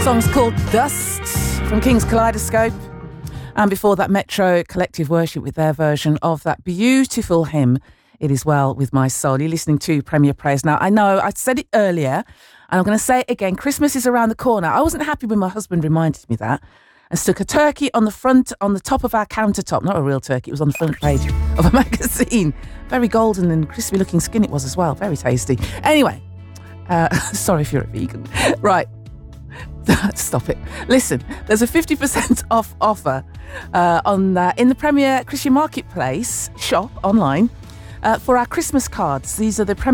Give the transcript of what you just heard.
song's called Dust from King's Kaleidoscope. And before that, Metro Collective Worship with their version of that beautiful hymn, It Is Well With My Soul. You're listening to Premier Praise. Now, I know I said it earlier, and I'm going to say it again. Christmas is around the corner. I wasn't happy when my husband reminded me that and stuck a turkey on the top of our countertop. Not a real turkey, it was on the front page of a magazine. Very golden and crispy looking skin it was as well. Very tasty. Anyway, sorry if you're a vegan. Right. Stop it. Listen, there's a 50% off offer in the Premier Christian Marketplace shop online for our Christmas cards. These are the Premier